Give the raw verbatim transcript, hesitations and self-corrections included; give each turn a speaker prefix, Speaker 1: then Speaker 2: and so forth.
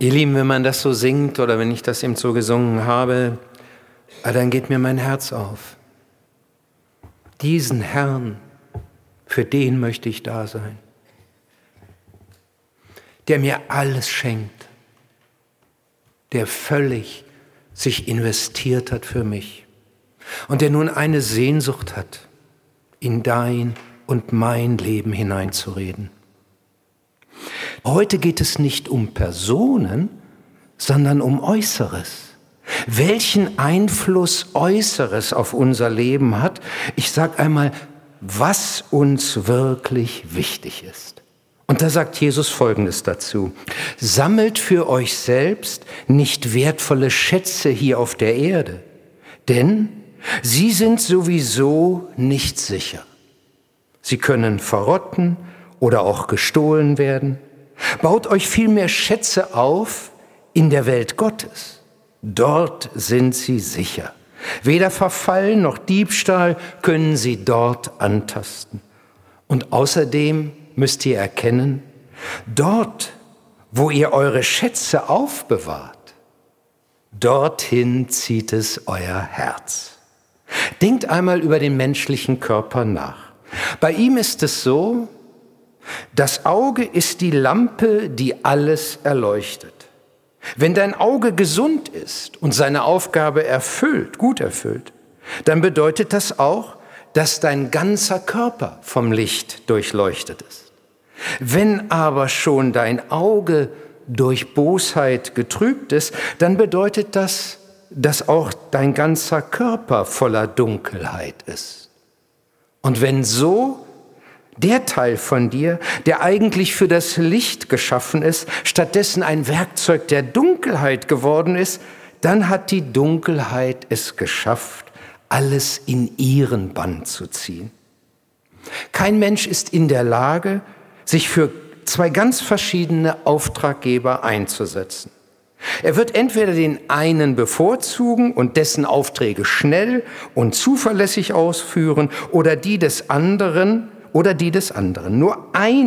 Speaker 1: Ihr Lieben, wenn man das so singt oder wenn ich das eben so gesungen habe, dann geht mir mein Herz auf. Diesen Herrn, für den möchte ich da sein, der mir alles schenkt, der völlig sich investiert hat für mich und der nun eine Sehnsucht hat, in dein und mein Leben hineinzureden. Heute geht es nicht um Personen, sondern um Äußeres. Welchen Einfluss Äußeres auf unser Leben hat, ich sage einmal, was uns wirklich wichtig ist. Und da sagt Jesus Folgendes dazu: Sammelt für euch selbst nicht wertvolle Schätze hier auf der Erde, denn sie sind sowieso nicht sicher. Sie können verrotten oder auch gestohlen werden. Baut euch vielmehr Schätze auf in der Welt Gottes. Dort sind sie sicher. Weder Verfall noch Diebstahl können sie dort antasten. Und außerdem müsst ihr erkennen, dort, wo ihr eure Schätze aufbewahrt, dorthin zieht es euer Herz. Denkt einmal über den menschlichen Körper nach. Bei ihm ist es so, das Auge ist die Lampe, die alles erleuchtet. Wenn dein Auge gesund ist und seine Aufgabe erfüllt, gut erfüllt, dann bedeutet das auch, dass dein ganzer Körper vom Licht durchleuchtet ist. Wenn aber schon dein Auge durch Bosheit getrübt ist, dann bedeutet das, dass auch dein ganzer Körper voller Dunkelheit ist. Und wenn so der Teil von dir, der eigentlich für das Licht geschaffen ist, stattdessen ein Werkzeug der Dunkelheit geworden ist, dann hat die Dunkelheit es geschafft, alles in ihren Bann zu ziehen. Kein Mensch ist in der Lage, sich für zwei ganz verschiedene Auftraggeber einzusetzen. Er wird entweder den einen bevorzugen und dessen Aufträge schnell und zuverlässig ausführen oder die des anderen oder die des anderen. Nur ein